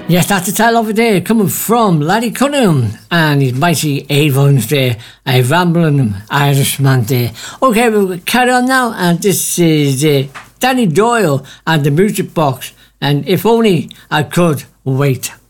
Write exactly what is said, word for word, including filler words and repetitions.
Yes, that's the title of it there, coming from Larry Cunningham and his mighty Avons there, a rambling Irishman there. Okay, we'll carry on now, and this is uh, Danny Doyle and the Music Box, and If Only I Could Wait.